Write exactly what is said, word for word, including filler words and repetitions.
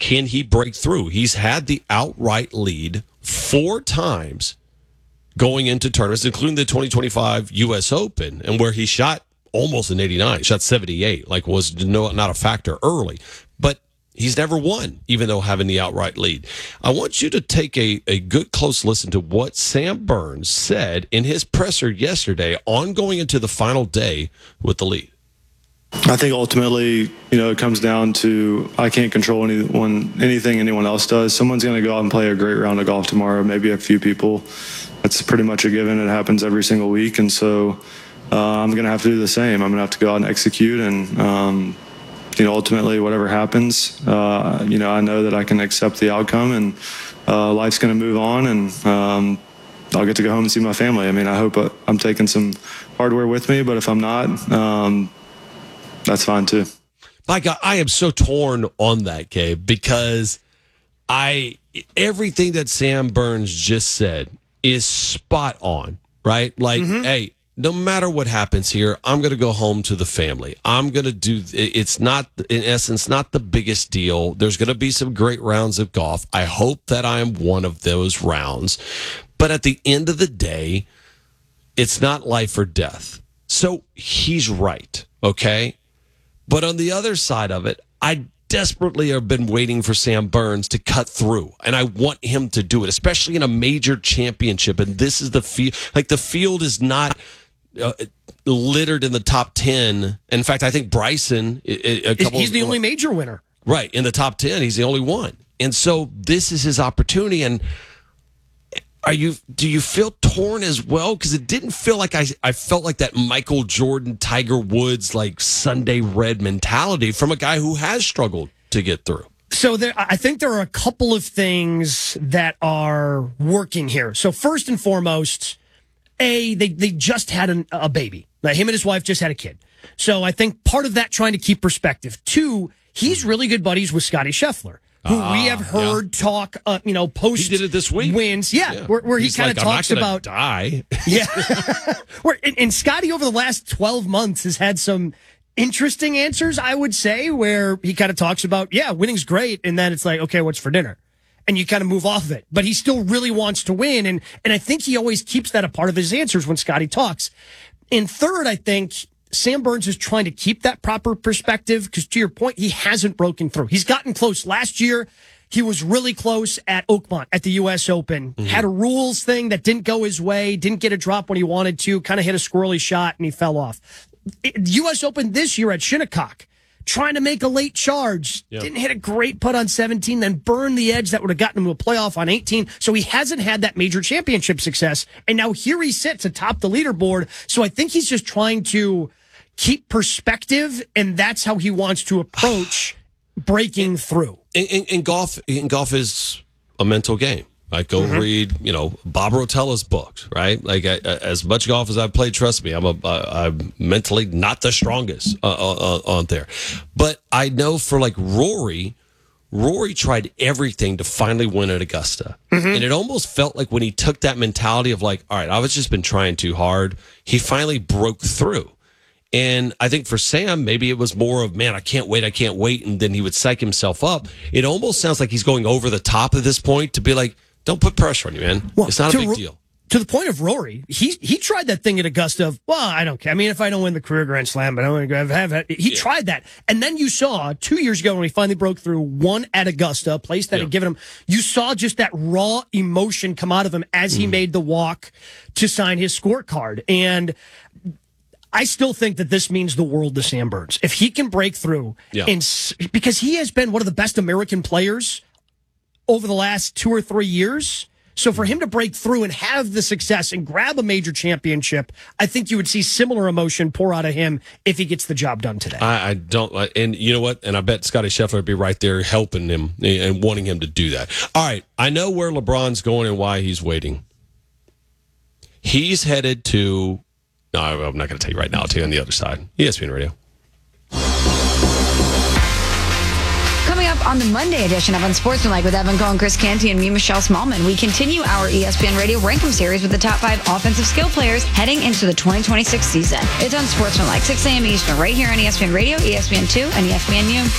can he break through? He's had the outright lead four times going into tournaments, including the twenty twenty-five U S Open, and where he shot almost an eighty-nine, shot seventy-eight, like was no, not a factor early. But he's never won, even though having the outright lead. I want you to take a, a good, close listen to what Sam Burns said in his presser yesterday on going into the final day with the lead. I think ultimately, you know, it comes down to I can't control anyone, anything anyone else does. Someone's going to go out and play a great round of golf tomorrow, maybe a few people. That's pretty much a given. It happens every single week. And so uh, I'm going to have to do the same. I'm going to have to go out and execute. And, um, you know, ultimately, whatever happens, uh, you know, I know that I can accept the outcome, and uh, life's going to move on, and um, I'll get to go home and see my family. I mean, I hope I'm taking some hardware with me, but if I'm not, um, that's fine too. My God, I am so torn on that, Gabe, because I everything that Sam Burns just said is spot on, right? Like, mm-hmm. hey, no matter what happens here, I'm going to go home to the family. I'm going to do, it's not, in essence, not the biggest deal. There's going to be some great rounds of golf. I hope that I am one of those rounds. But at the end of the day, it's not life or death. So he's right, okay? But on the other side of it, I desperately have been waiting for Sam Burns to cut through, and I want him to do it, especially in a major championship. And this is the field, like the field is not uh, littered in the top ten. In fact, I think Bryson, a, a couple he's the of, only major winner, right? In the top ten, he's the only one, and so this is his opportunity. And are you? Do you feel torn as well? Because it didn't feel like I. I felt like that Michael Jordan, Tiger Woods, like Sunday Red mentality from a guy who has struggled to get through. So there, I think there are a couple of things that are working here. So first and foremost, a they they just had an, a baby. Like him and his wife just had a kid. So I think part of that trying to keep perspective. Two, he's really good buddies with Scottie Scheffler, who uh, we have heard yeah. talk, uh, you know, post he did it this week. wins. Yeah, yeah. where, where he kind of like, talks about die. Yeah, where and, and Scottie over the last twelve months has had some interesting answers, I would say, where he kind of talks about, yeah, winning's great, and then it's like, okay, what's for dinner? And you kind of move off of it. But he still really wants to win, and and I think he always keeps that a part of his answers when Scottie talks. And third, I think Sam Burns is trying to keep that proper perspective because, to your point, he hasn't broken through. He's gotten close. Last year, he was really close at Oakmont at the U S Open. Mm-hmm. Had a rules thing that didn't go his way, didn't get a drop when he wanted to, kind of hit a squirrely shot, and he fell off. U S Open this year at Shinnecock, trying to make a late charge. Yep. Didn't hit a great putt on seventeen, then burned the edge that would have gotten him to a playoff on eighteen. So he hasn't had that major championship success. And now here he sits atop the leaderboard. So I think he's just trying to keep perspective, and that's how he wants to approach breaking in, through. In, in, in golf, in golf is a mental game. Like, go mm-hmm. read, you know, Bob Rotella's books, right? Like, I, as much golf as I've played, trust me, I'm a, I'm mentally not the strongest uh, uh, on there. But I know for, like, Rory, Rory tried everything to finally win at Augusta. Mm-hmm. And it almost felt like when he took that mentality of, like, all right, I've just been trying too hard, he finally broke through. And I think for Sam, maybe it was more of, man, I can't wait, I can't wait. And then he would psych himself up. It almost sounds like he's going over the top at this point to be like, don't put pressure on you, man. Well, it's not a big Ro- deal. To the point of Rory, he he tried that thing at Augusta of, well, I don't care. I mean, if I don't win the career Grand Slam, but I'm going to have, have it. He yeah. tried that. And then you saw two years ago when he finally broke through, one at Augusta, a place that yeah. had given him, you saw just that raw emotion come out of him as he mm. made the walk to sign his scorecard. And I still think that this means the world to Sam Burns. If he can break through, yeah. and, because he has been one of the best American players over the last two or three years. So for him to break through and have the success and grab a major championship, I think you would see similar emotion pour out of him if he gets the job done today. I, I don't, and you know what? And I bet Scottie Scheffler would be right there helping him and wanting him to do that. All right, I know where LeBron's going and why he's waiting. He's headed to, no, I'm not going to tell you right now. I'll tell you on the other side. E S P N Radio. Coming up on the Monday edition of Unsportsmanlike with Evan Cohen, Chris Canty, and me, Michelle Smallman, we continue our E S P N Radio Rankum series with the top five offensive skill players heading into the twenty twenty-six season. It's Unsportsmanlike, six a.m. Eastern, right here on E S P N Radio, E S P N two, and E S P N U.